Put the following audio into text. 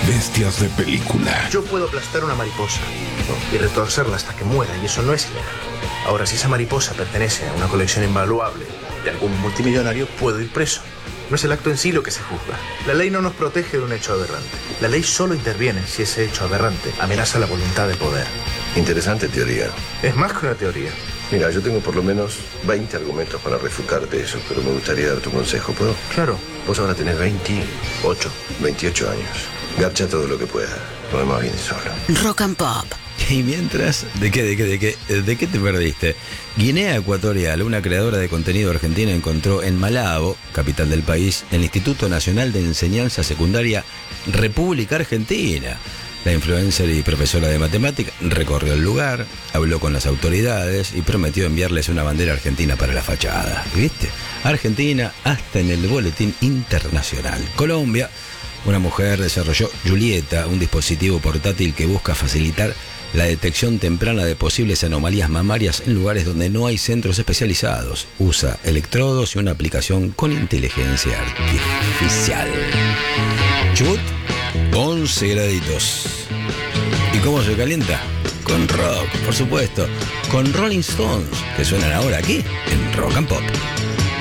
Bestias de película. Yo puedo aplastar una mariposa y retorcerla hasta que muera, y eso no es ilegal. Ahora, si esa mariposa pertenece a una colección invaluable de algún multimillonario, puedo ir preso. No es el acto en sí lo que se juzga. La ley no nos protege de un hecho aberrante. La ley solo interviene si ese hecho aberrante amenaza la voluntad de poder. Interesante teoría. Es más que una teoría. Mira, yo tengo por lo menos 20 argumentos para refutarte eso, pero me gustaría dar tu consejo, ¿puedo? Claro. Vos ahora tenés 28 años. Garcha todo lo que puedas. Lo demás viene solo. Rock and Pop. Y mientras, ¿de qué te perdiste? Guinea Ecuatorial, una creadora de contenido argentina, encontró en Malabo, capital del país, el Instituto Nacional de Enseñanza Secundaria República Argentina. La influencer y profesora de matemática recorrió el lugar, habló con las autoridades y prometió enviarles una bandera argentina para la fachada. ¿Viste? Argentina hasta en el boletín internacional. Colombia, una mujer desarrolló Julieta, un dispositivo portátil que busca facilitar la detección temprana de posibles anomalías mamarias en lugares donde no hay centros especializados. Usa electrodos y una aplicación con inteligencia artificial. Chubut, 11 graditos. ¿Y cómo se calienta? Con rock, por supuesto. Con Rolling Stones, que suenan ahora aquí en Rock and Pop.